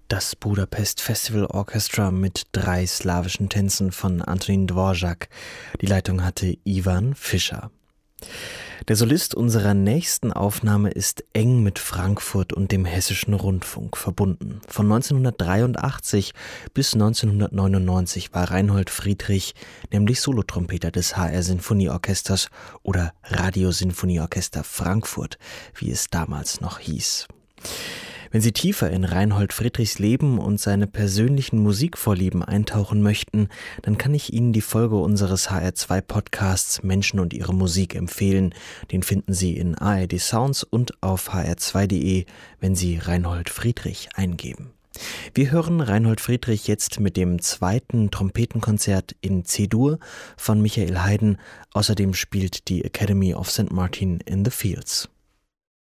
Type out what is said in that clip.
Das Budapest Festival Orchestra mit 3 slawischen Tänzen von Antonín Dvořák. Die Leitung hatte Ivan Fischer. Der Solist unserer nächsten Aufnahme ist eng mit Frankfurt und dem Hessischen Rundfunk verbunden. Von 1983 bis 1999 war Reinhold Friedrich nämlich Solotrompeter des HR Sinfonieorchesters oder Radiosinfonieorchester Frankfurt, wie es damals noch hieß. Wenn Sie tiefer in Reinhold Friedrichs Leben und seine persönlichen Musikvorlieben eintauchen möchten, dann kann ich Ihnen die Folge unseres HR2-Podcasts Menschen und ihre Musik empfehlen. Den finden Sie in ARD Sounds und auf hr2.de, wenn Sie Reinhold Friedrich eingeben. Wir hören Reinhold Friedrich jetzt mit dem 2. Trompetenkonzert in C-Dur von Michael Haydn. Außerdem spielt die Academy of St. Martin in the Fields.